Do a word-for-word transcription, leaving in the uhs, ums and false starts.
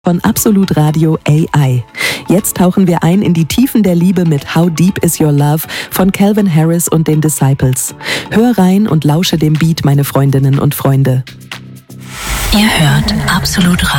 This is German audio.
Von Absolut Radio A I. Jetzt tauchen wir ein in die Tiefen der Liebe mit How Deep Is Your Love von Calvin Harris und den Disciples. Hör rein und lausche dem Beat, meine Freundinnen und Freunde. Ihr hört Absolut Radio.